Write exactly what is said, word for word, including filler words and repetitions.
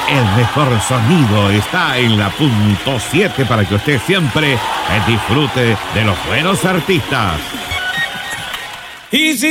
el mejor sonido está en la punto siete para que usted siempre disfrute de los buenos artistas. Easy.